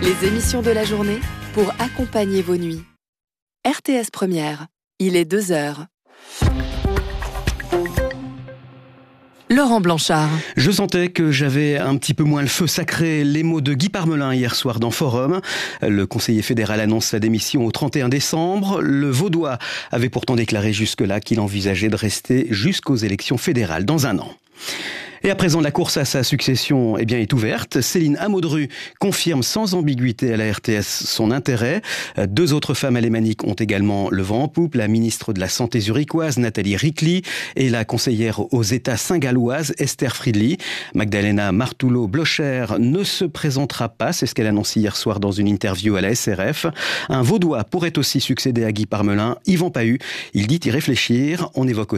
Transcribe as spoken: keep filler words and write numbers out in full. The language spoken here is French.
Les émissions de la journée pour accompagner vos nuits. R T S Première, il est deux heures. Laurent Blanchard. Je sentais que j'avais un petit peu moins le feu sacré. Les mots de Guy Parmelin hier soir dans Forum. Le conseiller fédéral annonce sa démission au trente et un décembre. Le Vaudois avait pourtant déclaré jusque-là qu'il envisageait de rester jusqu'aux élections fédérales dans un an. Et à présent, la course à sa succession eh bien, est ouverte. Céline Amodru confirme sans ambiguïté à la R T S son intérêt. Deux autres femmes alémaniques ont également le vent en poupe. La ministre de la Santé zurichoise, Nathalie Rickli, et la conseillère aux États saint-galloise, Esther Friedli. Magdalena Martoullo-Blocher ne se présentera pas, c'est ce qu'elle annonce hier soir dans une interview à la S R F. Un Vaudois pourrait aussi succéder à Guy Parmelin, Yvan Pahu. Il dit y réfléchir. On évoque